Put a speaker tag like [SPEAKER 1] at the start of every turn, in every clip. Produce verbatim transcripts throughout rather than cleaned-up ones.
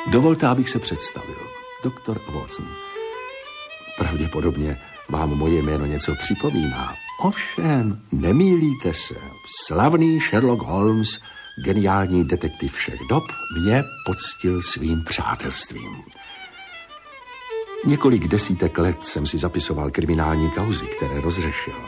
[SPEAKER 1] Dovolte, abych se představil. Doktor Watson. Pravděpodobně vám moje jméno něco připomíná. Ovšem, nemýlíte se. Slavný Sherlock Holmes, geniální detektiv všech dob, mě poctil svým přátelstvím. Několik desítek let jsem si zapisoval kriminální kauzy, které rozřešil.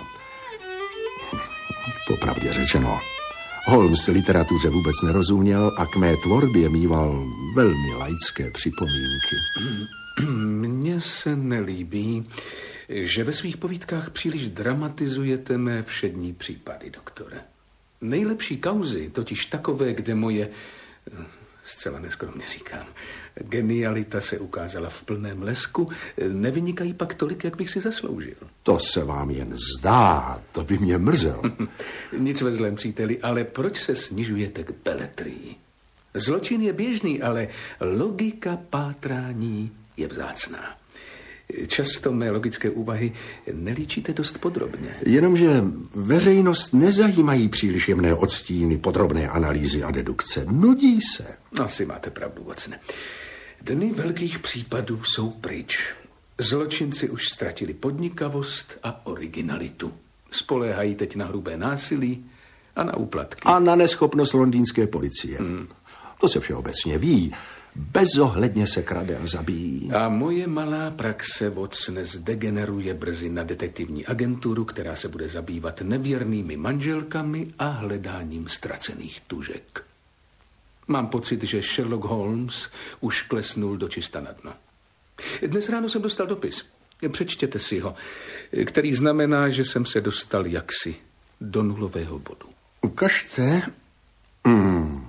[SPEAKER 1] Popravdě řečeno, Holmes literatuře vůbec nerozuměl a k mé tvorbě mýval velmi laické připomínky.
[SPEAKER 2] Mně se nelíbí, že ve svých povídkách příliš dramatizujete mé všední případy, doktore. Nejlepší kauzy, totiž takové, kde moje, zcela neskromně říkám, genialita se ukázala v plném lesku, nevynikají pak tolik, jak bych si zasloužil.
[SPEAKER 1] To se vám jen zdá, to by mě mrzelo.
[SPEAKER 2] Nic ve zlém, příteli, ale proč se snižujete k beletrii? Zločin je běžný, ale logika pátrání je vzácná. Často mé logické úvahy nelíčíte dost podrobně.
[SPEAKER 1] Jenomže veřejnost nezajímají příliš jemné odstíny, podrobné analýzy a dedukce. Nudí se.
[SPEAKER 2] Asi máte pravdu, Watsone. Dny velkých případů jsou pryč. Zločinci už ztratili podnikavost a originalitu. Spoléhají teď na hrubé násilí a na úplatky.
[SPEAKER 1] A na neschopnost londýnské policie. Hmm. To se všeobecně ví. Bezohledně se krade a zabíjí.
[SPEAKER 2] A moje malá praxe, Watsone, zdegeneruje brzy na detektivní agenturu, která se bude zabývat nevěrnými manželkami a hledáním ztracených tužek. Mám pocit, že Sherlock Holmes už klesnul do čista na dno. Dnes ráno jsem dostal dopis. Přečtěte si ho, který znamená, že jsem se dostal jaksi do nulového bodu.
[SPEAKER 1] Ukažte. Hmm.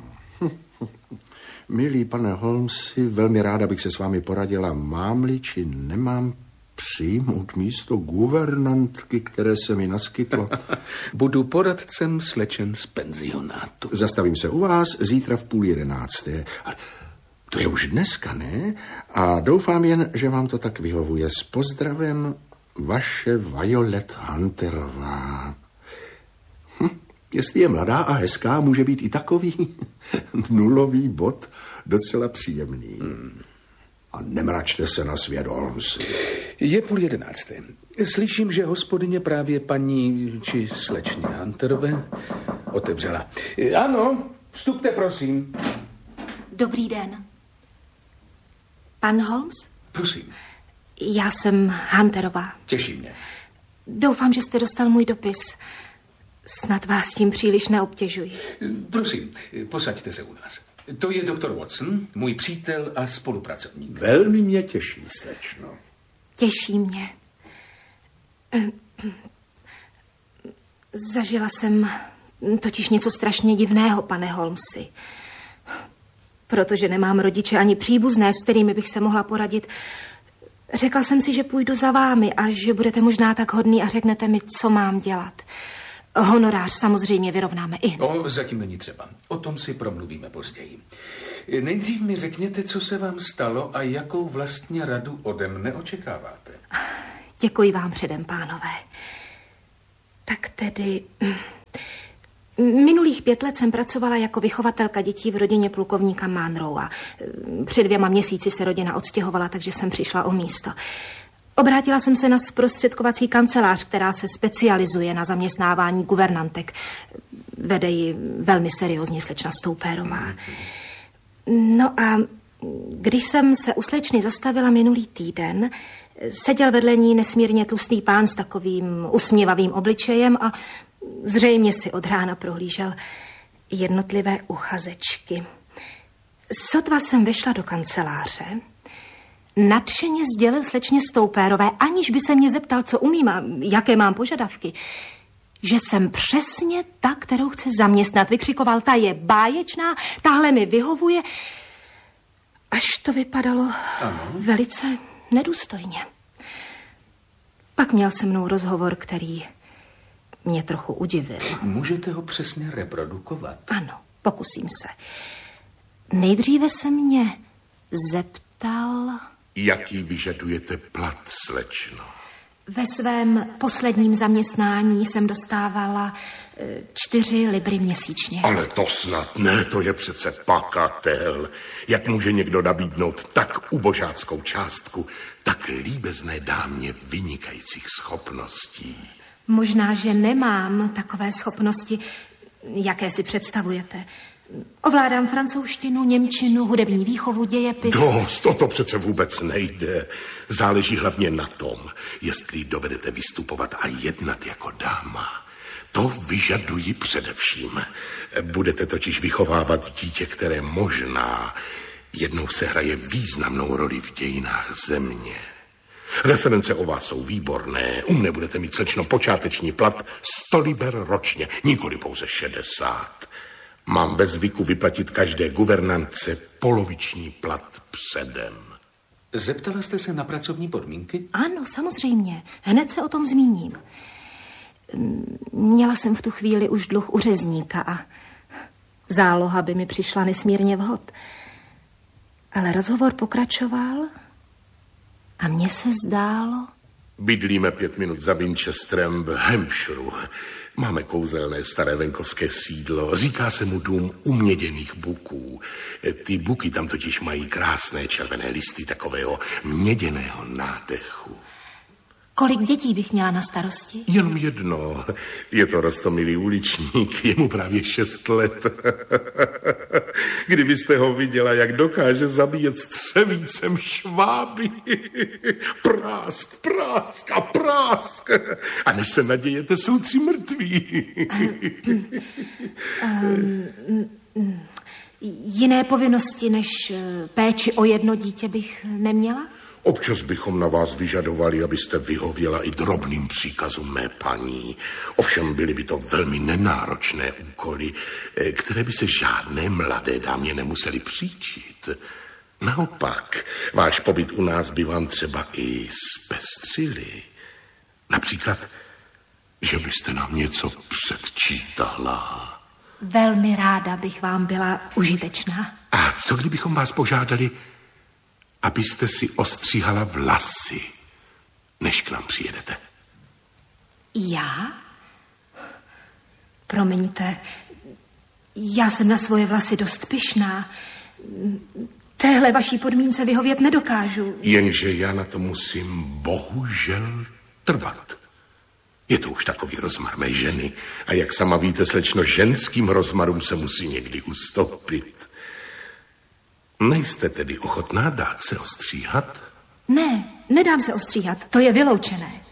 [SPEAKER 1] Milý pane Holmesi, velmi ráda bych se s vámi poradila, mám-li či nemám přijmout místo guvernantky, které se mi naskytlo.
[SPEAKER 2] Budu poradcem slečen z penzionátu.
[SPEAKER 1] Zastavím se u vás zítra v půl jedenácté. To je už dneska, ne? A doufám jen, že vám to tak vyhovuje. S pozdravem, vaše Violet Hunterová. Hm. Jestli je mladá a hezká, může být i takový nulový bod docela příjemný. Hmm. A nemračte se na svět, Holmes.
[SPEAKER 2] Je půl jedenácté. Slyším, že hospodyně právě paní či slečně Hunterové otevřela. Ano, vstupte, prosím.
[SPEAKER 3] Dobrý den. Pan Holmes?
[SPEAKER 2] Prosím.
[SPEAKER 3] Já jsem Hunterová.
[SPEAKER 2] Těší mě.
[SPEAKER 3] Doufám, že jste dostal můj dopis. Snad vás tím příliš neobtěžuji.
[SPEAKER 2] Prosím, posaďte se u nás. To je doktor Watson, můj přítel a spolupracovník.
[SPEAKER 1] Velmi mě těší, slečno.
[SPEAKER 3] Těší mě. Zažila jsem totiž něco strašně divného, pane Holmesi. Protože nemám rodiče ani příbuzné, s kterými bych se mohla poradit. Řekla jsem si, že půjdu za vámi a že budete možná tak hodný a řeknete mi, co mám dělat. Honorář samozřejmě vyrovnáme i hned.
[SPEAKER 2] O, zatím není třeba. O tom si promluvíme později. Nejdřív mi řekněte, co se vám stalo a jakou vlastně radu ode mne očekáváte.
[SPEAKER 3] Děkuji vám předem, pánové. Tak tedy... Minulých pět let jsem pracovala jako vychovatelka dětí v rodině plukovníka Monroe a před dvěma měsíci se rodina odstěhovala, takže jsem přišla o místo. Obrátila jsem se na zprostředkovací kancelář, která se specializuje na zaměstnávání guvernantek. Vede ji velmi seriózně slečna Stoupérová. No a když jsem se u slečny zastavila minulý týden, seděl vedle ní nesmírně tlustý pán s takovým usměvavým obličejem a zřejmě si od rána prohlížel jednotlivé uchazečky. Sotva jsem vešla do kanceláře, nadšeně sdělil slečně Stoupérové, aniž by se mě zeptal, co umím a jaké mám požadavky, že jsem přesně ta, kterou chce zaměstnat. Vykřikoval, ta je báječná, tahle mi vyhovuje, až to vypadalo ano. velice nedůstojně. Pak měl se mnou rozhovor, který mě trochu udivil.
[SPEAKER 2] Můžete ho přesně reprodukovat?
[SPEAKER 3] Ano, pokusím se. Nejdříve se mě zeptal...
[SPEAKER 4] Jaký vyžadujete plat, slečno?
[SPEAKER 3] Ve svém posledním zaměstnání jsem dostávala čtyři libry měsíčně.
[SPEAKER 4] Ale to snad ne, to je přece pakatel. Jak může někdo nabídnout tak ubožáckou částku, tak líbezné dámě vynikajících schopností?
[SPEAKER 3] Možná, že nemám takové schopnosti, jaké si představujete. Ovládám francouzštinu, němčinu, hudební výchovu, dějepis.
[SPEAKER 4] Dost, toto přece vůbec nejde. Záleží hlavně na tom, jestli dovedete vystupovat a jednat jako dáma. To vyžaduji především. Budete totiž vychovávat dítě, které možná jednou se hraje významnou roli v dějinách země. Reference o vás jsou výborné. U mne budete mít, slečno, počáteční plat sto liber ročně, nikoli pouze šedesát. Mám ve zvyku vyplatit každé guvernantce poloviční plat předem.
[SPEAKER 2] Zeptala jste se na pracovní podmínky?
[SPEAKER 3] Ano, samozřejmě. Hned se o tom zmíním. Měla jsem v tu chvíli už dluh u řezníka a záloha by mi přišla nesmírně vhod. Ale rozhovor pokračoval a mně se zdálo...
[SPEAKER 4] Bydlíme pět minut za Winchesterem v Hampshireu. Máme kouzelné staré venkovské sídlo. Říká se mu dům uměděných buků. Ty buky tam totiž mají krásné červené listy takového měděného nádechu.
[SPEAKER 3] Kolik dětí bych měla na starosti?
[SPEAKER 4] Jenom jedno. Je to roztomilý uličník, je mu právě šest let. Kdybyste ho viděla, jak dokáže zabíjet střevícem šváby. Prásk, prásk a prásk. A než se nadějete, jsou tři mrtví.
[SPEAKER 3] um, um, jiné povinnosti než péči o jedno dítě bych neměla?
[SPEAKER 4] Občas bychom na vás vyžadovali, abyste vyhověla i drobným příkazům mé paní. Ovšem byly by to velmi nenáročné úkoly, které by se žádné mladé dámě nemuseli příčit. Naopak, váš pobyt u nás by vám třeba i zpestřili. Například, že byste nám něco předčítala.
[SPEAKER 3] Velmi ráda bych vám byla užitečná.
[SPEAKER 4] A co kdybychom vás požádali, abyste si ostříhala vlasy, než k nám přijedete?
[SPEAKER 3] Já? Promiňte, já jsem na svoje vlasy dost pyšná. Téhle vaší podmínce vyhovět nedokážu.
[SPEAKER 4] Jenže já na to musím bohužel trvat. Je to už takový rozmar mé ženy. A jak sama víte, slečno, ženským rozmarům se musí někdy ustoupit. Nejste tedy ochotná dát se ostříhat?
[SPEAKER 3] Ne, nedám se ostříhat, to je vyloučené.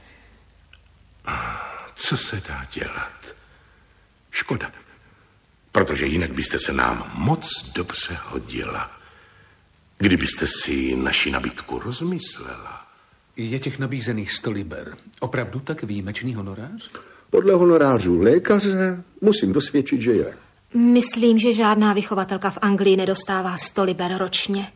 [SPEAKER 4] Co se dá dělat? Škoda, protože jinak byste se nám moc dobře hodila. Kdybyste si naši nabídku rozmyslela.
[SPEAKER 2] Je těch nabízených sto liber opravdu tak výjimečný honorář?
[SPEAKER 1] Podle honorářů lékaře musím dosvědčit, že je.
[SPEAKER 3] Myslím, že žádná vychovatelka v Anglii nedostává sto liber ročně.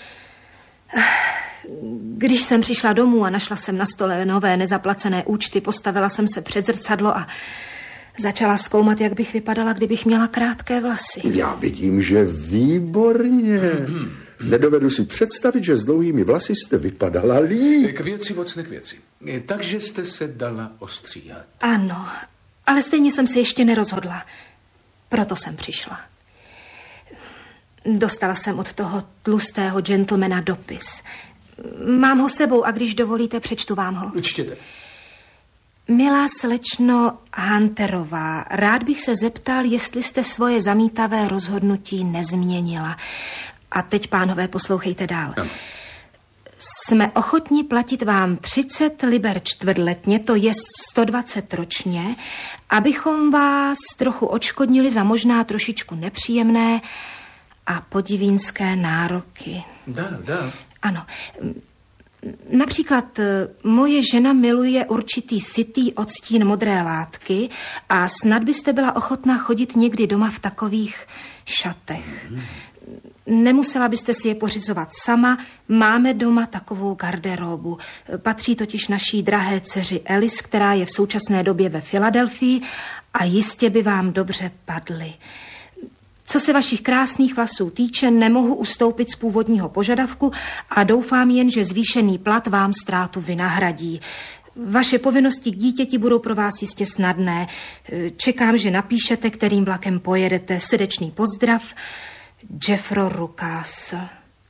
[SPEAKER 3] Když jsem přišla domů a našla jsem na stole nové nezaplacené účty, postavila jsem se před zrcadlo a začala zkoumat, jak bych vypadala, kdybych měla krátké vlasy.
[SPEAKER 1] Já vidím, že výborně. Nedovedu si představit, že s dlouhými vlasy jste vypadala líp.
[SPEAKER 2] K věci, vocne k věci. Takže jste se dala ostříhat.
[SPEAKER 3] Ano, ale stejně jsem se ještě nerozhodla. Proto jsem přišla. Dostala jsem od toho tlustého gentlemana dopis. Mám ho sebou a když dovolíte, přečtu vám ho.
[SPEAKER 2] Čtěte.
[SPEAKER 3] Milá slečno Hunterová, rád bych se zeptal, jestli jste svoje zamítavé rozhodnutí nezměnila. A teď, pánové, poslouchejte dál.
[SPEAKER 2] Ano.
[SPEAKER 3] Jsme ochotni platit vám třicet liber čtvrtletně, to je sto dvacet ročně, abychom vás trochu odškodnili za možná trošičku nepříjemné a podivínské nároky.
[SPEAKER 2] Dál, dál.
[SPEAKER 3] Ano. Například moje žena miluje určitý sytý odstín modré látky a snad byste byla ochotná chodit někdy doma v takových šatech. Mm. Nemusela byste si je pořizovat sama, máme doma takovou garderobu. Patří totiž naší drahé dceři Alice, která je v současné době ve Filadelfii a jistě by vám dobře padly. Co se vašich krásných vlasů týče, nemohu ustoupit z původního požadavku a doufám jen, že zvýšený plat vám ztrátu vynahradí. Vaše povinnosti k dítěti budou pro vás jistě snadné. Čekám, že napíšete, kterým vlakem pojedete. Srdečný pozdrav, Jeffro Rucastle.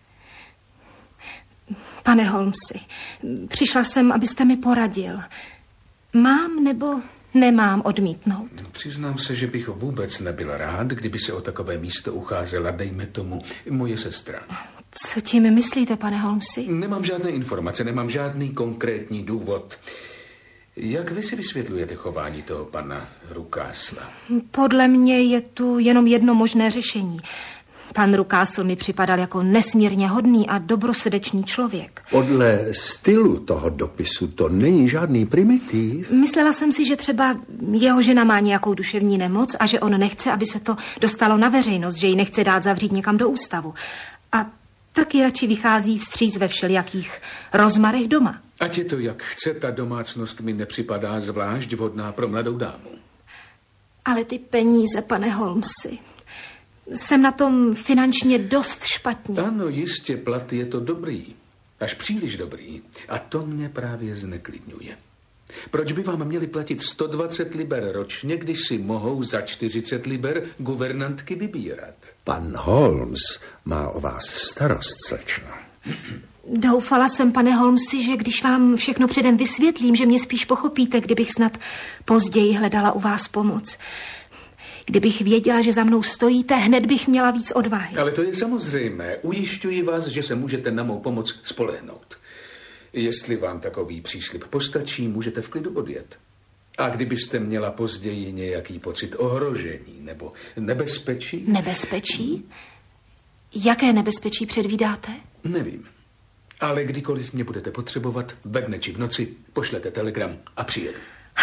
[SPEAKER 3] Pane Holmesi, přišla jsem, abyste mi poradil. Mám nebo nemám odmítnout?
[SPEAKER 2] No, přiznám se, že bych vůbec nebyl rád, kdyby se o takové místo ucházela, dejme tomu, moje sestra.
[SPEAKER 3] Co tím myslíte, pane Holmesi?
[SPEAKER 2] Nemám žádné informace, nemám žádný konkrétní důvod. Jak vy si vysvětlujete chování toho pana Rucastlea?
[SPEAKER 3] Podle mě je tu jenom jedno možné řešení. Pan Rucastle mi připadal jako nesmírně hodný a dobrosrdečný člověk.
[SPEAKER 1] Podle stylu toho dopisu to není žádný primitiv.
[SPEAKER 3] Myslela jsem si, že třeba jeho žena má nějakou duševní nemoc a že on nechce, aby se to dostalo na veřejnost, že ji nechce dát zavřít někam do ústavu. A taky radši vychází vstříc ve všelijakých rozmarech doma.
[SPEAKER 2] Ať je to jak chce, ta domácnost mi nepřipadá zvlášť vhodná pro mladou dámu.
[SPEAKER 3] Ale ty peníze, pane Holmesi, jsem na tom finančně dost špatně.
[SPEAKER 2] Ano, jistě, plat je to dobrý. Až příliš dobrý. A to mě právě zneklidňuje. Proč by vám měli platit sto dvacet liber ročně, když si mohou za čtyřicet liber guvernantky vybírat?
[SPEAKER 1] Pan Holmes má o vás starost, slečno.
[SPEAKER 3] Doufala jsem, pane Holmesi, že když vám všechno předem vysvětlím, že mě spíš pochopíte, kdybych snad později hledala u vás pomoc. Kdybych věděla, že za mnou stojíte, hned bych měla víc odvahy.
[SPEAKER 2] Ale to je samozřejmé. Ujišťuji vás, že se můžete na mou pomoc spolehnout. Jestli vám takový příslib postačí, můžete v klidu odjet. A kdybyste měla později nějaký pocit ohrožení nebo nebezpečí...
[SPEAKER 3] Nebezpečí? Jaké nebezpečí předvídáte?
[SPEAKER 2] Nevím. Ale kdykoliv mě budete potřebovat, ve dne či v noci, pošlete telegram a přijedu.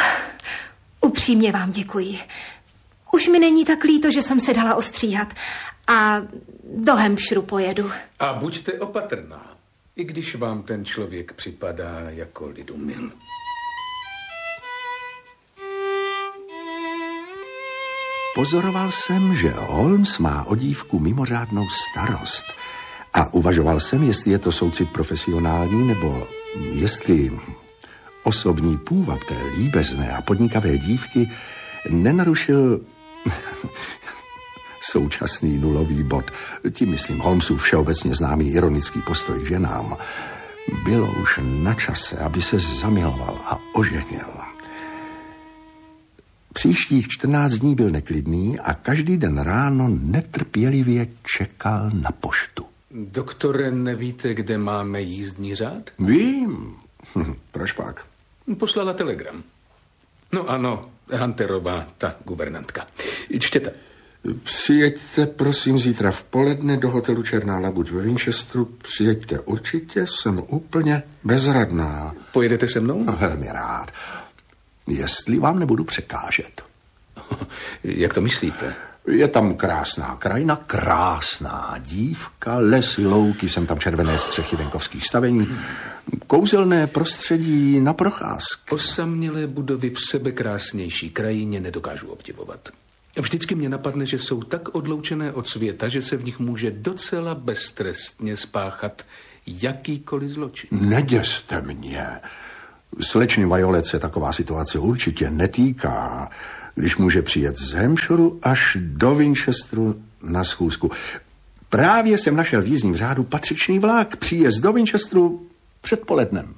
[SPEAKER 3] Upřímně vám děkuji. Už mi není tak líto, že jsem se dala ostříhat. A do Hampshireu pojedu.
[SPEAKER 2] A buďte opatrná, i když vám ten člověk připadá jako lidumil.
[SPEAKER 1] Pozoroval jsem, že Holmes má o dívku mimořádnou starost. A uvažoval jsem, jestli je to soucit profesionální, nebo jestli osobní půvab té líbezné a podnikavé dívky nenarušil současný nulový bod. Tím myslím Holmesův všeobecně známý ironický postoj k ženám. Bylo už na čase, aby se zamiloval a oženil. Příštích čtrnáct dní byl neklidný a každý den ráno netrpělivě čekal na poštu.
[SPEAKER 2] Doktore, nevíte, kde máme jízdní řád?
[SPEAKER 1] Vím. Proč pak?
[SPEAKER 2] Poslala telegram. No ano, Hunterová, ta guvernantka. Čtěte.
[SPEAKER 1] Přijeďte, prosím, zítra v poledne do hotelu Černá labuť ve Winchesteru. Přijeďte určitě, jsem úplně bezradná.
[SPEAKER 2] Pojedete se mnou?
[SPEAKER 1] No, velmi rád. Jestli vám nebudu překážet.
[SPEAKER 2] Jak to myslíte?
[SPEAKER 1] Je tam krásná krajina, krásná dívka, lesy, louky, jsem tam červené střechy venkovských stavení, kouzelné prostředí na procházky.
[SPEAKER 2] Osamělé budovy v sebekrásnější krajině nedokážu obdivovat. Vždycky mě napadne, že jsou tak odloučené od světa, že se v nich může docela beztrestně spáchat jakýkoliv zločin.
[SPEAKER 1] Neděste mě. Slečny Violet se taková situace určitě netýká, když může přijet z Hampshireu až do Winchesteru na schůzku. Právě jsem našel v jízdním řádu patřičný vlak, příjezd do Winchesteru předpolednem.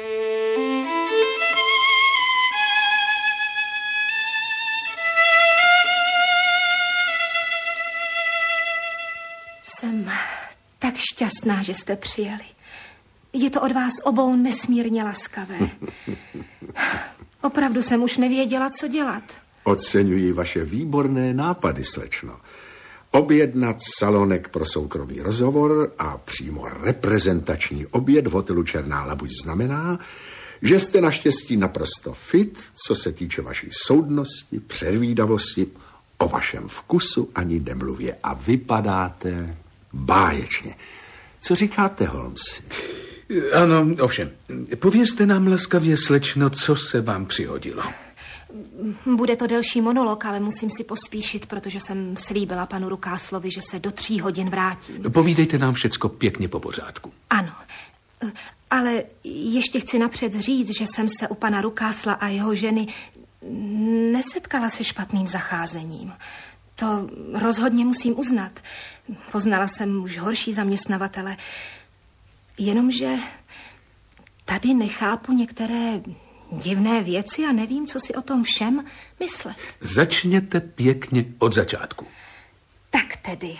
[SPEAKER 3] Jsem tak šťastná, že jste přijeli. Je to od vás obou nesmírně laskavé. Opravdu jsem už nevěděla, co dělat.
[SPEAKER 1] Oceňuji vaše výborné nápady, slečno. Objednat salonek pro soukromý rozhovor a přímo reprezentační oběd v hotelu Černá labuť znamená, že jste naštěstí naprosto fit, co se týče vaší soudnosti, předvídavosti, o vašem vkusu ani nemluvě a vypadáte báječně. Co říkáte, Holmesi?
[SPEAKER 2] Ano, ovšem. Povězte nám laskavě, slečno, co se vám přihodilo.
[SPEAKER 3] Bude to delší monolog, ale musím si pospíšit, protože jsem slíbila panu Rucastlovi, že se do tří hodin vrátím.
[SPEAKER 2] Povídejte nám všecko pěkně po pořádku.
[SPEAKER 3] Ano. Ale ještě chci napřed říct, že jsem se u pana Rukásla a jeho ženy nesetkala se špatným zacházením. To rozhodně musím uznat. Poznala jsem už horší zaměstnavatele. Jenomže tady nechápu některé divné věci a nevím, co si o tom všem myslet.
[SPEAKER 2] Začněte pěkně od začátku.
[SPEAKER 3] Tak tedy.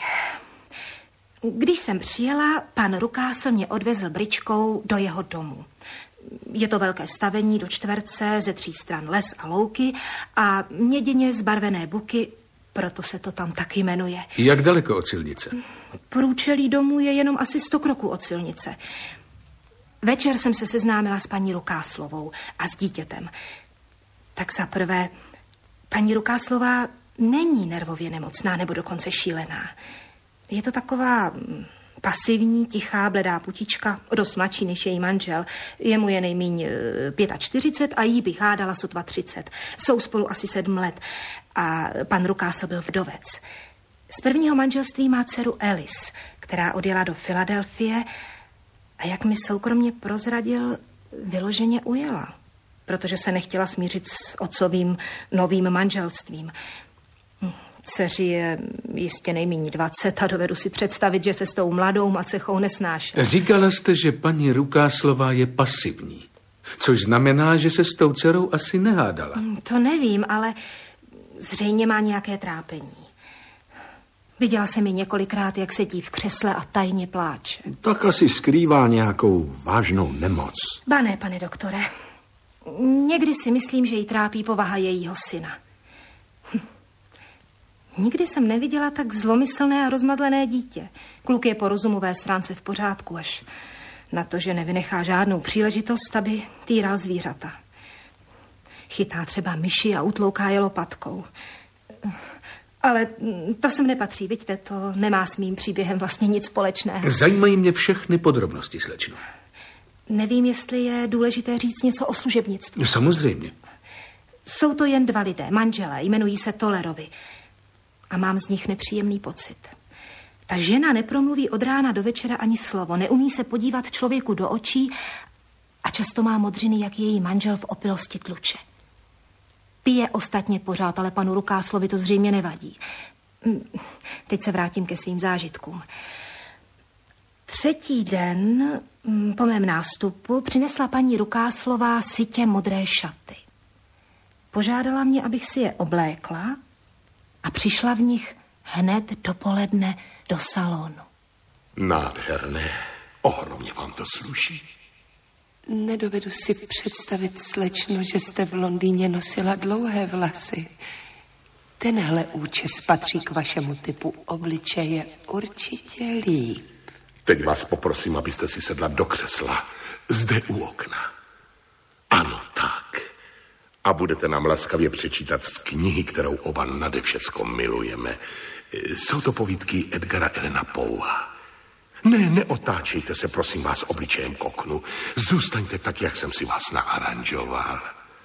[SPEAKER 3] Když jsem přijela, pan Rukásl mě odvezl bričkou do jeho domu. Je to velké stavení do čtverce, ze tří stran les a louky a měděně zbarvené buky, proto se to tam taky jmenuje.
[SPEAKER 2] Jak daleko od silnice?
[SPEAKER 3] Průčelí domu je jenom asi sto kroků od silnice. Večer jsem se seznámila s paní Rukáslovou a s dítětem. Tak za prvé, paní Rukáslová není nervově nemocná nebo dokonce šílená. Je to taková pasivní, tichá, bledá putička, dost mladší než její manžel. Jemu je nejmíň čtyřicet pět a jí bych hádala sotva třicet. Jsou spolu asi sedm let a pan Rukásl byl vdovec. Z prvního manželství má dceru Alice, která odjela do Filadelfie a jak mi soukromně prozradil, vyloženě ujela, protože se nechtěla smířit s otcovým novým manželstvím. Dceři je jistě nejméně dvacet a dovedu si představit, že se s tou mladou macechou nesnášela.
[SPEAKER 2] Říkala jste, že paní Rukáslová je pasivní, což znamená, že se s tou dcerou asi nehádala.
[SPEAKER 3] To nevím, ale zřejmě má nějaké trápení. Viděla jsem ji několikrát, jak sedí v křesle a tajně pláče.
[SPEAKER 1] Tak asi skrývá nějakou vážnou nemoc.
[SPEAKER 3] Ba ne, pane doktore. Někdy si myslím, že jí trápí povaha jejího syna. Hm. Nikdy jsem neviděla tak zlomyslné a rozmazlené dítě. Kluk je po rozumové stránce v pořádku, až na to, že nevynechá žádnou příležitost, aby týral zvířata. Chytá třeba myši a utlouká je lopatkou. Ale to sem nepatří, vidíte, to nemá s mým příběhem vlastně nic společného.
[SPEAKER 2] Zajímají mě všechny podrobnosti, slečno.
[SPEAKER 3] Nevím, jestli je důležité říct něco o služebnictví.
[SPEAKER 2] Samozřejmě.
[SPEAKER 3] Jsou to jen dva lidé, manželé, jmenují se Tollerovi. A mám z nich nepříjemný pocit. Ta žena nepromluví od rána do večera ani slovo, neumí se podívat člověku do očí a často má modřiny, jak její manžel v opilosti tluče. Pije ostatně pořád, ale panu Rukáslovi to zřejmě nevadí. Teď se vrátím ke svým zážitkům. Třetí den po mém nástupu přinesla paní Rukáslová sytě modré šaty. Požádala mě, abych si je oblékla a přišla v nich hned dopoledne do salonu.
[SPEAKER 4] Nádherné. Ohromně vám to sluší.
[SPEAKER 5] Nedovedu si představit, slečno, že jste v Londýně nosila dlouhé vlasy. Tenhle účes patří k vašemu typu obličeje určitě líp.
[SPEAKER 4] Teď vás poprosím, abyste si sedla do křesla, zde u okna. Ano, tak. A budete nám laskavě přečítat z knihy, kterou oba nade všecko milujeme. Jsou to povídky Edgara Allena Poea. Ne, neotáčejte se, prosím vás, obličejem k oknu. Zůstaňte tak, jak jsem si vás naaranžoval.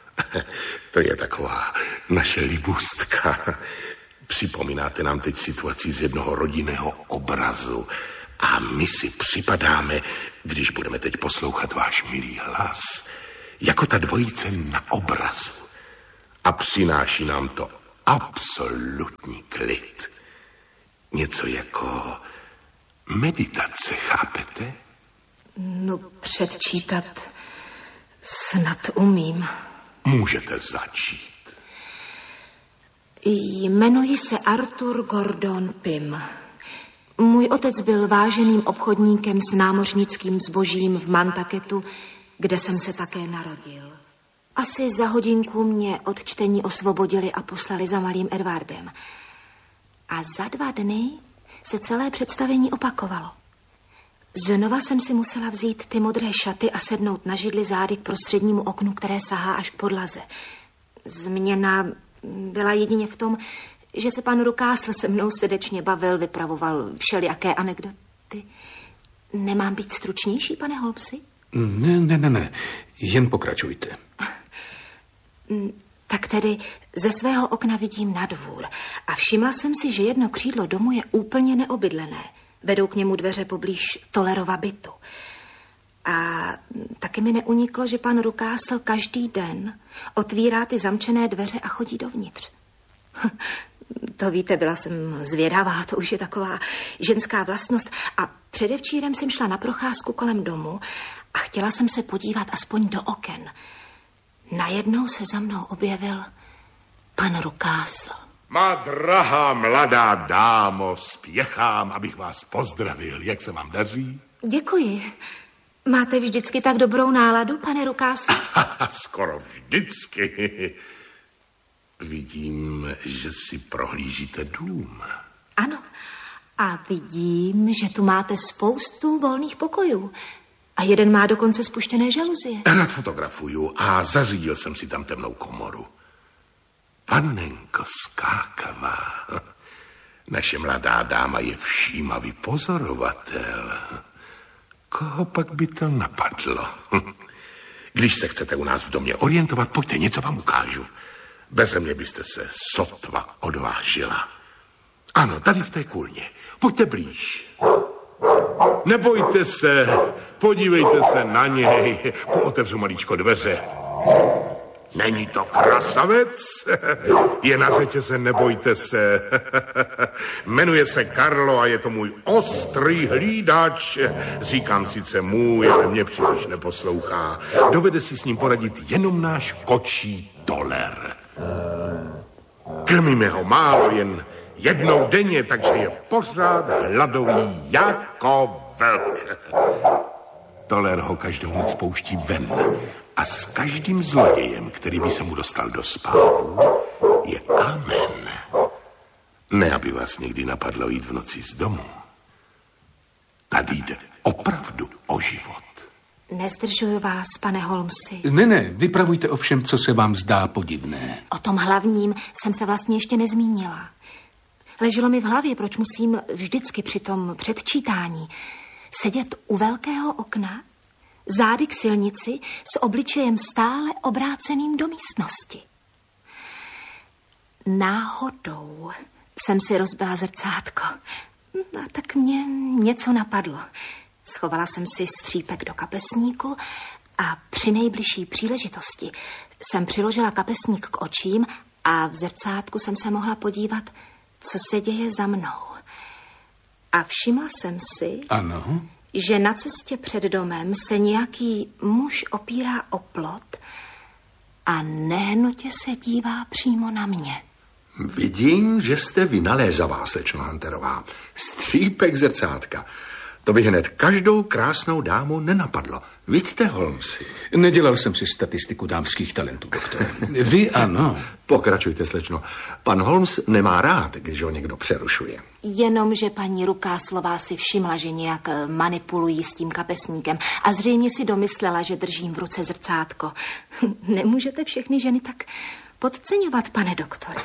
[SPEAKER 4] To je taková naše libůstka. Připomínáte nám teď situaci z jednoho rodinného obrazu. A my si připadáme, když budeme teď poslouchat váš milý hlas, jako ta dvojice na obrazu. A přináší nám to absolutní klid. Něco jako meditace, chápete?
[SPEAKER 3] No, předčítat snad umím.
[SPEAKER 4] Můžete začít.
[SPEAKER 3] Jmenuji se Arthur Gordon Pym. Můj otec byl váženým obchodníkem s námořnickým zbožím v Nantucketu, kde jsem se také narodil. Asi za hodinku mě od čtení osvobodili a poslali za malým Edwardem. A za dva dny se celé představení opakovalo. Znova jsem si musela vzít ty modré šaty a sednout na židli zády k prostřednímu oknu, které sahá až k podlaze. Změna byla jedině v tom, že se pan Rukásl se mnou srdečně bavil, vypravoval všelijaké anekdoty. Nemám být stručnější, pane Holmesi?
[SPEAKER 2] Ne, ne, ne, ne. Jen pokračujte.
[SPEAKER 3] Tak tedy ze svého okna vidím na dvůr a všimla jsem si, že jedno křídlo domu je úplně neobydlené. Vedou k němu dveře poblíž Tollerova bytu. A taky mi neuniklo, že pan Rukásl každý den otvírá ty zamčené dveře a chodí dovnitř. To víte, byla jsem zvědavá, to už je taková ženská vlastnost. A předevčírem jsem šla na procházku kolem domu a chtěla jsem se podívat aspoň do oken. Najednou se za mnou objevil pan Rukásl.
[SPEAKER 4] Má drahá mladá dámo, spěchám, abych vás pozdravil. Jak se vám daří?
[SPEAKER 3] Děkuji. Máte vždycky tak dobrou náladu, pane Rukásl?
[SPEAKER 4] Skoro vždycky. Vidím, že si prohlížíte dům.
[SPEAKER 3] Ano. A vidím, že tu máte spoustu volných pokojů. A jeden má dokonce spuštěné žaluzie.
[SPEAKER 4] Rád fotografuju a zařídil jsem si tam temnou komoru. Panenko skákavá. Naše mladá dáma je všímavý pozorovatel. Koho pak by to napadlo? Když se chcete u nás v domě orientovat, pojďte, něco vám ukážu. Beze mě byste se sotva odvážila. Ano, tady v té kůlně. Pojďte blíž. Nebojte se, podívejte se na něj. Pootevřu maličko dveře. Není to krasavec? Je na řetěze, nebojte se. Jmenuje se Karlo a je to můj ostrý hlídač. Říkám sice můj, ale mě příliš neposlouchá. Dovede si s ním poradit jenom náš kočí Toler. Krmíme ho málo, jen jednou denně, takže je pořád hladový jako vlk. Toler ho každou noc pouští ven a s každým zlodějem, který by se mu dostal do spánku, je amen. Ne, aby vás někdy napadlo jít v noci z domu. Tady jde opravdu o život.
[SPEAKER 3] Nezdržuju vás, pane Holmesi.
[SPEAKER 2] Ne, ne, vypravujte o všem, co se vám zdá podivné.
[SPEAKER 3] O tom hlavním jsem se vlastně ještě nezmínila. Leželo mi v hlavě, proč musím vždycky při tom předčítání sedět u velkého okna, zády k silnici s obličejem stále obráceným do místnosti. Náhodou jsem si rozbila zrcátko. A tak mě něco napadlo. Schovala jsem si střípek do kapesníku a při nejbližší příležitosti jsem přiložila kapesník k očím a v zrcátku jsem se mohla podívat, co se děje za mnou. A všimla jsem si,
[SPEAKER 2] ano,
[SPEAKER 3] že na cestě před domem se nějaký muž opírá o plot a nehnutě se dívá přímo na mě.
[SPEAKER 1] Vidím, že jste vynalézavá, slečno Hunterová. Střípek zrcátka. To by hned každou krásnou dámu nenapadlo. Vidíte, Holmesi?
[SPEAKER 2] Nedělal jsem si statistiku dámských talentů, doktore. Vy ano.
[SPEAKER 1] Pokračujte, slečno. Pan Holmes nemá rád, když ho někdo přerušuje.
[SPEAKER 3] Jenom, že paní Rukáslová si všimla, že nějak manipulují s tím kapesníkem a zřejmě si domyslela, že držím v ruce zrcátko. Nemůžete všechny ženy tak podceňovat, pane doktore.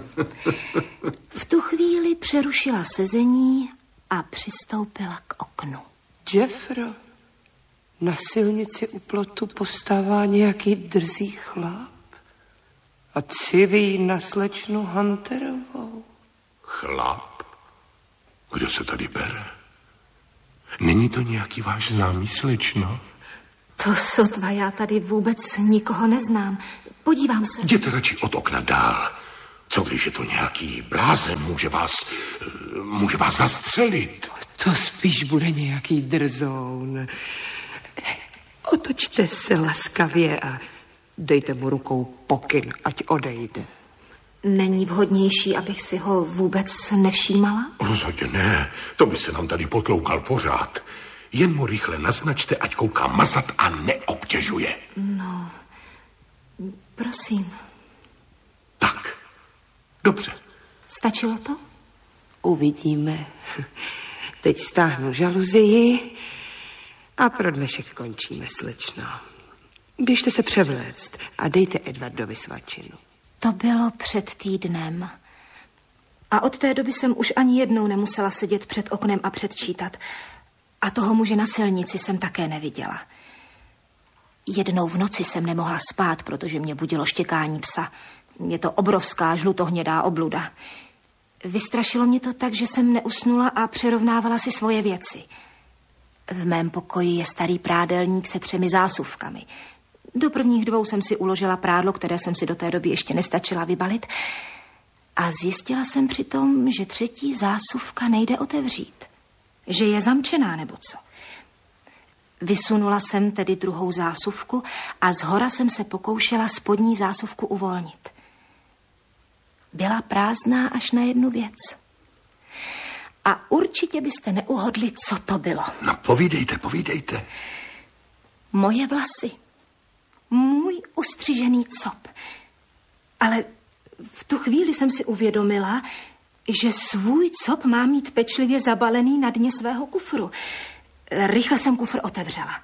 [SPEAKER 3] V tu chvíli přerušila sezení a přistoupila k oknu.
[SPEAKER 5] Jeffro, na silnici u plotu postává nějaký drzý chlap a civí na slečnu Hunterovou.
[SPEAKER 4] Chlap? Kdo se tady bere? Není to nějaký váš známý, slečno?
[SPEAKER 3] To sotva, já tady vůbec nikoho neznám. Podívám se.
[SPEAKER 4] Jděte radši od okna dál. Co když je to nějaký blázen, může vás, může vás zastřelit.
[SPEAKER 5] To spíš bude nějaký drzoun. Otočte se laskavě a dejte mu rukou pokyn, ať odejde.
[SPEAKER 3] Není vhodnější, abych si ho vůbec nevšímala?
[SPEAKER 4] Rozhodně ne, to by se nám tady potloukal pořád. Jen mu rychle naznačte, ať kouká mazat a neobtěžuje.
[SPEAKER 3] No, prosím.
[SPEAKER 4] Tak, dobře.
[SPEAKER 3] Stačilo to?
[SPEAKER 5] Uvidíme. Teď stáhnu žaluzii a pro dnešek končíme, slečno. Běžte se převléct a dejte Edwardovi svačinu.
[SPEAKER 3] To bylo před týdnem. A od té doby jsem už ani jednou nemusela sedět před oknem a předčítat. A toho muže na silnici jsem také neviděla. Jednou v noci jsem nemohla spát, protože mě budilo štěkání psa. Je to obrovská žlutohnědá obluda. Vystrašilo mě to tak, že jsem neusnula a přerovnávala si svoje věci. V mém pokoji je starý prádelník se třemi zásuvkami. Do prvních dvou jsem si uložila prádlo, které jsem si do té doby ještě nestačila vybalit. A zjistila jsem přitom, že třetí zásuvka nejde otevřít. Že je zamčená nebo co. Vysunula jsem tedy druhou zásuvku a zhora jsem se pokoušela spodní zásuvku uvolnit. Byla prázdná až na jednu věc. A určitě byste neuhodli, co to bylo.
[SPEAKER 4] No povídejte, povídejte.
[SPEAKER 3] Moje vlasy. Můj ustřižený cop. Ale v tu chvíli jsem si uvědomila, že svůj cop má mít pečlivě zabalený na dně svého kufru. Rychle jsem kufr otevřela.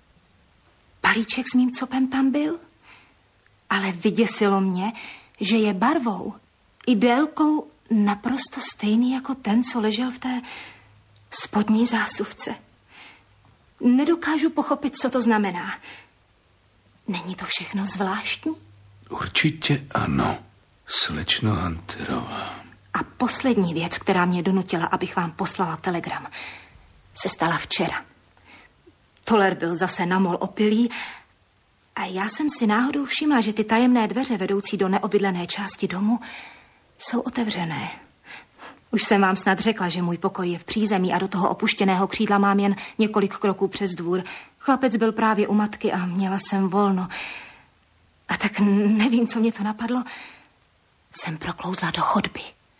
[SPEAKER 3] Balíček s mým copem tam byl, ale vyděsilo mě, že je barvou i délkou naprosto stejný jako ten, co ležel v té spodní zásuvce. Nedokážu pochopit, co to znamená. Není to všechno zvláštní?
[SPEAKER 2] Určitě ano, slečno Hunterová.
[SPEAKER 3] A poslední věc, která mě donutila, abych vám poslala telegram, se stala včera. Toler byl zase namol opilý a já jsem si náhodou všimla, že ty tajemné dveře vedoucí do neobydlené části domu jsou otevřené. Už jsem vám snad řekla, že můj pokoj je v přízemí a do toho opuštěného křídla mám jen několik kroků přes dvůr. Chlapec byl právě u matky a měla jsem volno. A tak nevím, co mě to napadlo. Jsem proklouzla do chodby.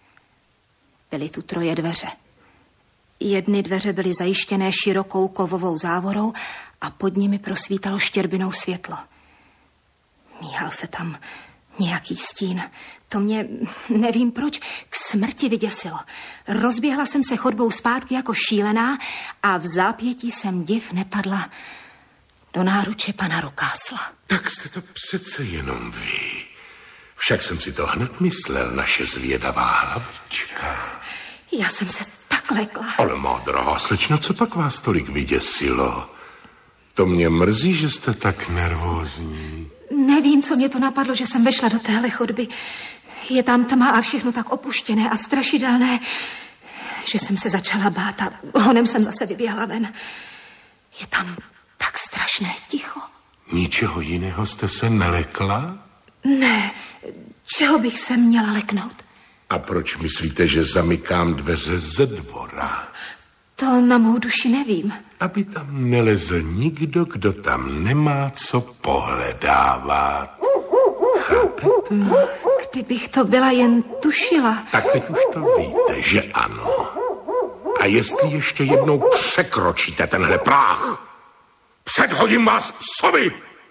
[SPEAKER 3] Byly tu troje dveře. Jedny dveře byly zajištěné širokou kovovou závorou a pod nimi prosvítalo štěrbinou světlo. Míhal se tam nějaký stín. To mě, nevím proč, k smrti vyděsilo. Rozběhla jsem se chodbou zpátky jako šílená a v zápětí jsem div nepadla do náruče pana Rukásla.
[SPEAKER 4] Tak jste to přece jenom vy. Však jsem si to hned myslel, naše zvědavá hlavička.
[SPEAKER 3] Já jsem se tak lekla.
[SPEAKER 4] Ale má drahá slečno, co pak vás tolik vyděsilo? To mě mrzí, že jste tak nervózní.
[SPEAKER 3] Nevím, co mě to napadlo, že jsem vešla do téhle chodby. Je tam tma a všechno tak opuštěné a strašidelné, že jsem se začala bát a honem jsem zase vyběhla ven. Je tam tak strašné ticho.
[SPEAKER 4] Ničeho jiného jste se nelekla?
[SPEAKER 3] Ne, čeho bych se měla leknout?
[SPEAKER 4] A proč myslíte, že zamykám dveře ze dvora?
[SPEAKER 3] To na mou duši nevím.
[SPEAKER 4] Aby tam nelezl nikdo, kdo tam nemá co pohledávat. Chápete?
[SPEAKER 3] Kdybych to byla jen tušila.
[SPEAKER 4] Tak teď už to víte, že ano. A jestli ještě jednou překročíte tenhle práh, předhodím vás psovi.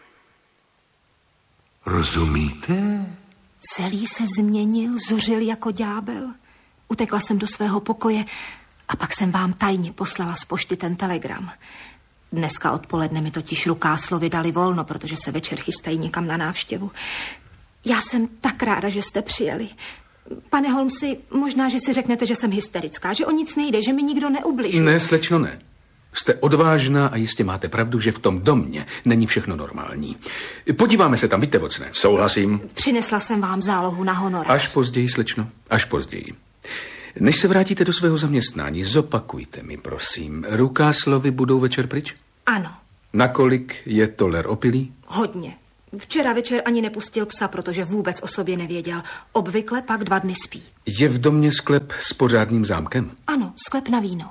[SPEAKER 4] Rozumíte?
[SPEAKER 3] Celý se změnil, zuřil jako ďábel. Utekla jsem do svého pokoje a pak jsem vám tajně poslala z pošty ten telegram. Dneska odpoledne mi totiž Rukáslovi dali volno, protože se večer chystají někam na návštěvu. Já jsem tak ráda, že jste přijeli. Pane Holmesi, možná, že si řeknete, že jsem hysterická, že o nic nejde, že mi nikdo neubližuje.
[SPEAKER 2] Ne, slečno, ne. Jste odvážná a jistě máte pravdu, že v tom domě není všechno normální. Podíváme se tam, víte, vocné.
[SPEAKER 1] Souhlasím.
[SPEAKER 3] Přinesla jsem vám zálohu na honorář.
[SPEAKER 2] Až později, slečno, až později. Než se vrátíte do svého zaměstnání, zopakujte mi, prosím. Rukáslovi budou večer pryč?
[SPEAKER 3] Ano.
[SPEAKER 2] Nakolik je Toler opilý?
[SPEAKER 3] Hodně. Včera večer ani nepustil psa, protože vůbec o sobě nevěděl. Obvykle pak dva dny spí.
[SPEAKER 2] Je v domě sklep s pořádným zámkem?
[SPEAKER 3] Ano, sklep na víno.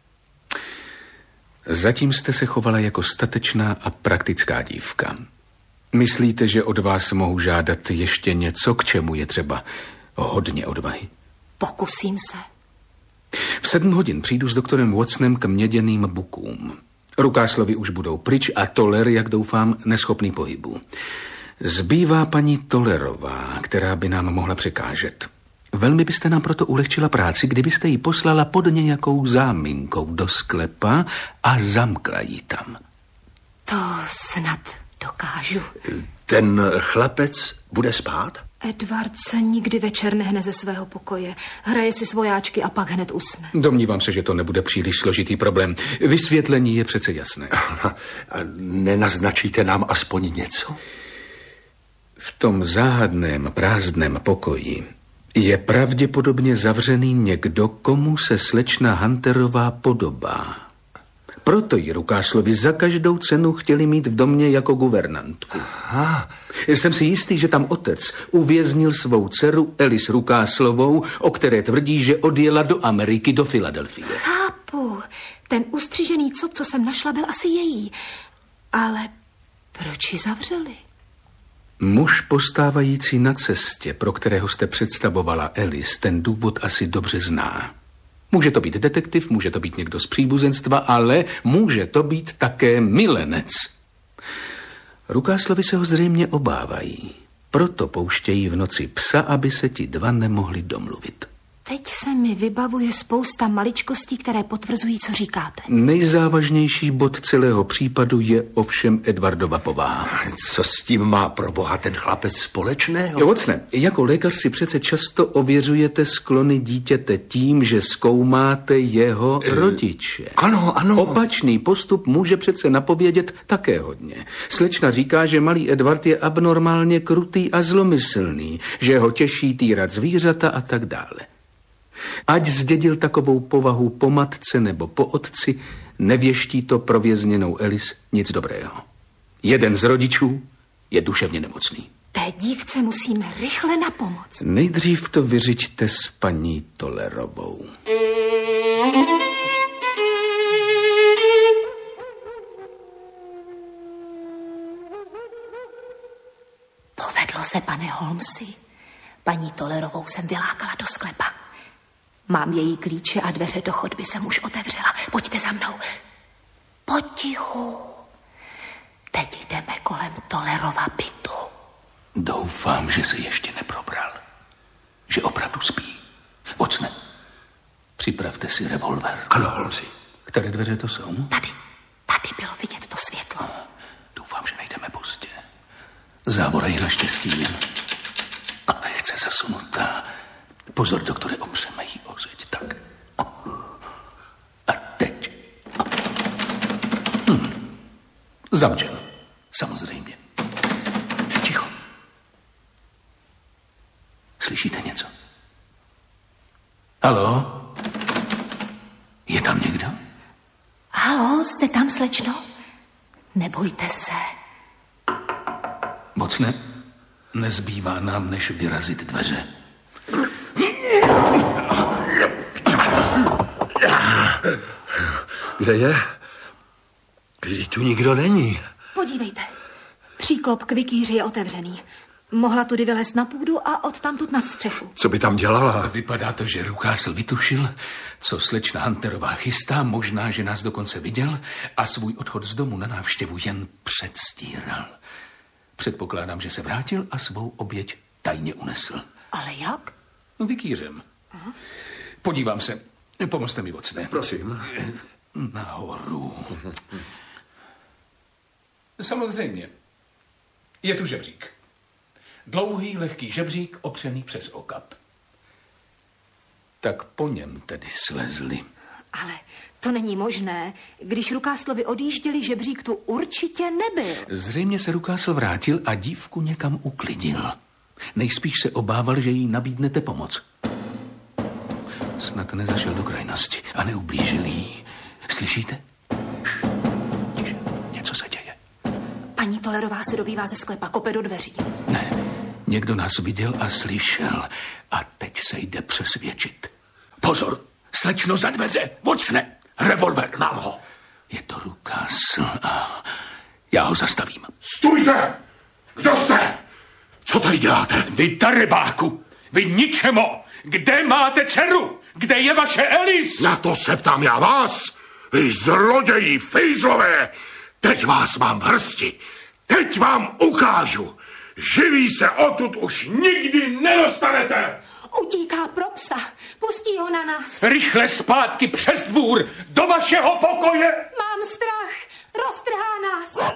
[SPEAKER 2] Zatím jste se chovala jako statečná a praktická dívka. Myslíte, že od vás mohu žádat ještě něco, k čemu je třeba hodně odvahy?
[SPEAKER 3] Pokusím se.
[SPEAKER 2] V sedm hodin přijdu s doktorem Watsonem k měděným bukům. Rukáslovi už budou pryč a Toler, jak doufám, neschopný pohybu. Zbývá paní Tolerová, která by nám mohla překážet. Velmi byste nám proto ulehčila práci, kdybyste ji poslala pod nějakou záminkou do sklepa a zamkla ji tam.
[SPEAKER 3] To snad dokážu.
[SPEAKER 1] Ten chlapec bude spát?
[SPEAKER 3] Edward se nikdy večer nehne ze svého pokoje. Hraje si svojáčky a pak hned usne.
[SPEAKER 2] Domnívám se, že to nebude příliš složitý problém. Vysvětlení je přece jasné.
[SPEAKER 1] A nenaznačíte nám aspoň něco?
[SPEAKER 2] V tom záhadném prázdném pokoji je pravděpodobně zavřený někdo, komu se slečna Hunterová podobá. Proto ji Rukáslovi za každou cenu chtěli mít v domě jako guvernantku.
[SPEAKER 1] Aha.
[SPEAKER 2] Jsem si jistý, že tam otec uvěznil svou dceru Elis Rukáslovou, o které tvrdí, že odjela do Ameriky, do Filadelfie.
[SPEAKER 3] Chápu. Ten ustřižený cop, co jsem našla, byl asi její. Ale proč ji zavřeli?
[SPEAKER 2] Muž postávající na cestě, pro kterého jste představovala Elis, ten důvod asi dobře zná. Může to být detektiv, může to být někdo z příbuzenstva, ale může to být také milenec. Rukáslovi se ho zřejmě obávají. Proto pouštějí v noci psa, aby se ti dva nemohli domluvit.
[SPEAKER 3] Teď se mi vybavuje spousta maličkostí, které potvrzují, co říkáte.
[SPEAKER 2] Nejzávažnější bod celého případu je ovšem Edwardova povaha.
[SPEAKER 1] Co s tím má pro boha ten chlapec společného?
[SPEAKER 2] Jo, mocne. Jako lékař si přece často ověřujete sklony dítěte tím, že zkoumáte jeho e, rodiče.
[SPEAKER 1] Ano, ano.
[SPEAKER 2] Opačný postup může přece napovědět také hodně. Slečna říká, že malý Edward je abnormálně krutý a zlomyslný, že ho těší týrat zvířata a tak dále. Ať zdědil takovou povahu po matce nebo po otci, nevěští to pro vězněnou Elis nic dobrého. Jeden z rodičů je duševně nemocný.
[SPEAKER 3] Té dívce musíme rychle napomoct.
[SPEAKER 2] Nejdřív to vyřiďte s paní Tollerovou.
[SPEAKER 3] Povedlo se, pane Holmesi. Paní Tollerovou jsem vylákala do sklepa. Mám její klíče a dveře do chodby jsem už otevřela. Pojďte za mnou. Potichu. Teď jdeme kolem Tollerova bytu.
[SPEAKER 2] Doufám, že se ještě neprobral. Že opravdu spí. Ocne, připravte si revolver.
[SPEAKER 1] Ano, Holmesi.
[SPEAKER 2] Které dveře to jsou?
[SPEAKER 3] Tady. Tady bylo vidět to světlo.
[SPEAKER 2] Doufám, že nejdeme pozdě. Závora je naštěstí jen a lehce zasunutá. Pozor, doktore, opřeme jí o zeď, tak. A teď. Hm. Zamčeno. Samozřejmě. Ticho. Slyšíte něco? Haló? Je tam někdo?
[SPEAKER 3] Haló, jste tam, slečno? Nebojte se.
[SPEAKER 2] Moc ne. Nezbývá nám, než vyrazit dveře.
[SPEAKER 1] Kde je? Vždyť tu nikdo není.
[SPEAKER 3] Podívejte. Příklop k vikýři je otevřený. Mohla tudy vylézt na půdu a odtamtud nad střechu.
[SPEAKER 1] Co by tam dělala?
[SPEAKER 2] Vypadá to, že Rukásl vytušil, co slečna Hunterová chystá, možná, že nás dokonce viděl a svůj odchod z domu na návštěvu jen předstíral. Předpokládám, že se vrátil a svou oběť tajně unesl.
[SPEAKER 3] Ale jak?
[SPEAKER 2] Vikýřem. Aha. Podívám se. Pomozte mi, vocne.
[SPEAKER 1] Prosím.
[SPEAKER 2] Nahoru. Samozřejmě. Je tu žebřík. Dlouhý, lehký žebřík, opřený přes okap. Tak po něm tedy slezli.
[SPEAKER 3] Ale to není možné. Když Rukáslovi odjížděli, žebřík tu určitě nebyl.
[SPEAKER 2] Zřejmě se Rukásl vrátil a dívku někam uklidil. Nejspíš se obával, že jí nabídnete pomoc. Snad nezašel do krajnosti a neublížil jí. Slyšíte? Šš, tiše, něco se děje.
[SPEAKER 3] Paní Tollerová se dobývá ze sklepa, kope do dveří.
[SPEAKER 2] Ne, někdo nás viděl a slyšel a teď se jde přesvědčit. Pozor, slečno za dveře, vocne, revolver, nám ho. Je to Rukásl a já ho zastavím.
[SPEAKER 4] Stůjte! Kdo jste? Co tady děláte?
[SPEAKER 2] Vy darebáku, vy ničemo! Kde máte dceru? Kde je vaše Elis?
[SPEAKER 4] Na to se ptám já vás! Vy zloději, fejzlové! Teď vás mám v hrsti. Teď vám ukážu. Živí se odtud už nikdy nedostanete.
[SPEAKER 3] Utíká pro psa. Pustí ho na nás.
[SPEAKER 2] Rychle zpátky přes dvůr. Do vašeho pokoje.
[SPEAKER 3] Mám strach. Roztrhá nás.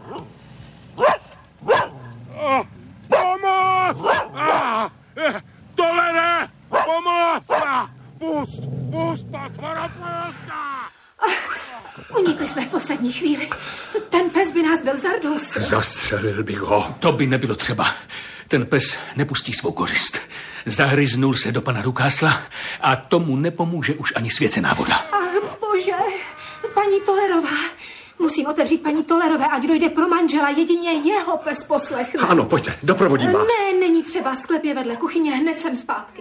[SPEAKER 4] Oh, pomoc! Ah, Tollere! Pomoc! Ah, pust! Pust, potvora, pust!
[SPEAKER 3] Unikli jsme v poslední chvíli. Ten pes by nás byl zardous.
[SPEAKER 1] Zastřelil bych ho.
[SPEAKER 2] To by nebylo třeba. Ten pes nepustí svou kořist. Zahryznul se do pana Rukásla a tomu nepomůže už ani svěcená voda.
[SPEAKER 3] Ach, bože, Paní Tollerová. Musím otevřít paní Tollerové, ať dojde pro manžela, jedině jeho pes poslechne.
[SPEAKER 1] Ano, pojďte, doprovodím vás.
[SPEAKER 3] Ne, není třeba, sklep je vedle kuchyně, hned jsem zpátky.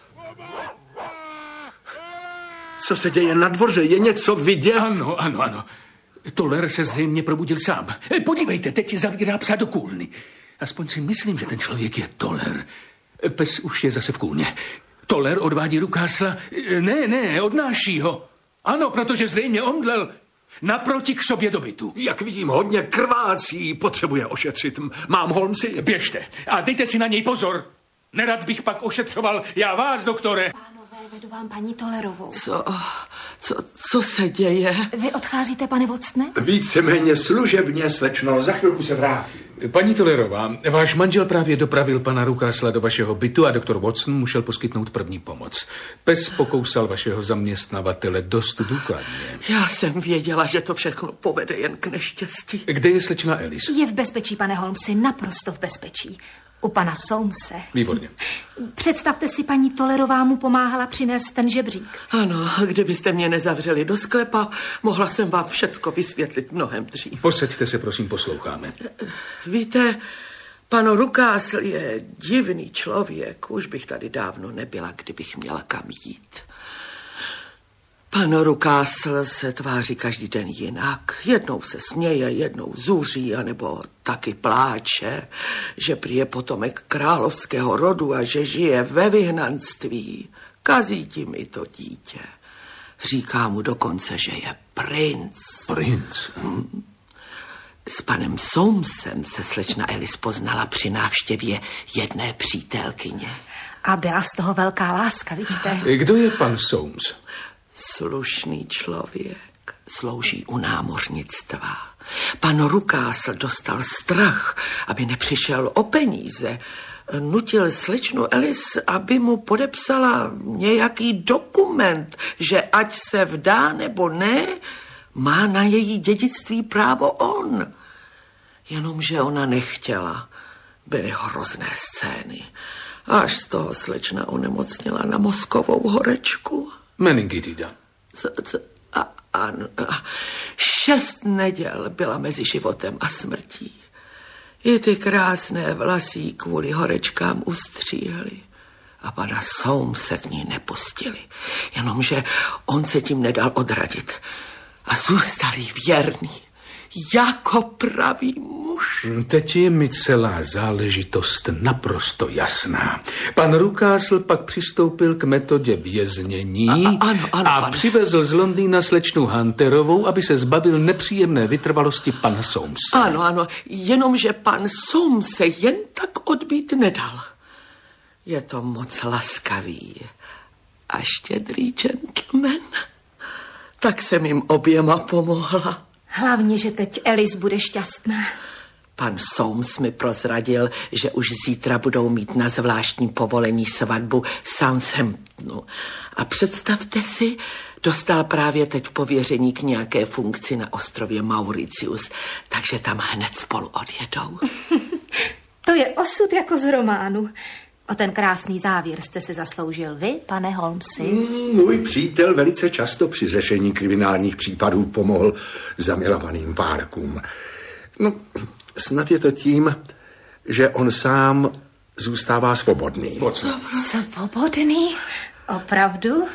[SPEAKER 1] Co se děje na dvoře? Je něco vidět?
[SPEAKER 2] Ano, ano, ano. Toller se zřejmě probudil sám. Podívejte, teď zavírá psa do kůlny. Aspoň si myslím, že ten člověk je Toller. Pes už je zase v kůlně. Toller odvádí Rukásla. Ne, ne, odnáší ho. Ano, protože zřejmě omdlel. Naproti k sobě do bytu.
[SPEAKER 1] Jak vidím, hodně krvácí, potřebuje ošetřit. Mám, Holmesi?
[SPEAKER 2] Běžte a dejte si na něj pozor. Nerad bych pak ošetřoval já vás, doktore.
[SPEAKER 3] Pánové, vedu vám paní Tollerovou.
[SPEAKER 6] Co, co, co se děje?
[SPEAKER 3] Vy odcházíte, pane Watsone?
[SPEAKER 1] Víceméně služebně, slečno, za chvilku se vrátím.
[SPEAKER 2] Paní Tollerová, váš manžel právě dopravil pana Rukásla do vašeho bytu a doktor Watson musel poskytnout první pomoc. Pes pokousal vašeho zaměstnavatele dost důkladně.
[SPEAKER 6] Já jsem věděla, že to všechno povede jen k neštěstí.
[SPEAKER 2] Kde je slečna Alice?
[SPEAKER 3] Je v bezpečí, pane Holmesi, naprosto v bezpečí. U pana Soamese.
[SPEAKER 2] Výborně.
[SPEAKER 3] Představte si, paní Tollerová mu pomáhala přinést ten žebřík.
[SPEAKER 6] Ano, kdybyste mě nezavřeli do sklepa, mohla jsem vám všecko vysvětlit mnohem dřív.
[SPEAKER 2] Posaďte se, prosím, posloucháme.
[SPEAKER 6] Víte, pan Rukásl je divný člověk. Už bych tady dávno nebyla, kdybych měla kam jít. Pan Rukásl se tváří každý den jinak. Jednou se směje, jednou zuří, anebo taky pláče, že prý je potomek královského rodu a že žije ve vyhnanství. Kazí tím i to dítě. Říká mu dokonce, že je princ.
[SPEAKER 2] Princ?
[SPEAKER 6] Hmm. S panem Soamesem se slečna Alice poznala při návštěvě jedné přítelkyně.
[SPEAKER 3] A byla z toho velká láska, vidíte?
[SPEAKER 2] Kdo je pan Soames?
[SPEAKER 6] Slušný člověk, slouží u námořnictva. Pan Rukásl dostal strach, aby nepřišel o peníze. Nutil slečnu Alice, aby mu podepsala nějaký dokument, že ať se vdá nebo ne, má na její dědictví právo on. Jenomže ona nechtěla. Byly hrozné scény. Až z toho slečna onemocněla na mozkovou horečku.
[SPEAKER 2] Meningitida.
[SPEAKER 6] Co, co, a, a, a, šest neděl byla mezi životem a smrtí. I ty krásné vlasy kvůli horečkám ustříhly. A pana Soamese k ní nepustili. Jenomže on se tím nedal odradit. A zůstal jí věrný. Jako pravý muž.
[SPEAKER 2] Teď je mi celá záležitost naprosto jasná. Pan Rukásl pak přistoupil k metodě věznění
[SPEAKER 6] a, a, ano, ano,
[SPEAKER 2] a
[SPEAKER 6] pane.
[SPEAKER 2] přivezl z Londýna slečnu Hunterovou, aby se zbavil nepříjemné vytrvalosti pana Soamese.
[SPEAKER 6] Ano, ano, jenomže pan Soamese jen tak odbít nedal. Je to moc laskavý a štědrý gentleman. Tak jsem jim oběma pomohla.
[SPEAKER 3] Hlavně, že teď Alice bude šťastná.
[SPEAKER 6] Pan Soames mi prozradil, že už zítra budou mít na zvláštní povolení svatbu v Southamptonu. A představte si, dostal právě teď pověření k nějaké funkci na ostrově Mauritius, takže tam hned spolu odjedou.
[SPEAKER 3] To je osud jako z románu. O ten krásný závěr jste se zasloužil vy, pane Holmesi?
[SPEAKER 1] Mm, můj přítel velice často při řešení kriminálních případů pomohl zamilovaným párkům. No, snad je to tím, že on sám zůstává svobodný.
[SPEAKER 3] Svobodný? Opravdu?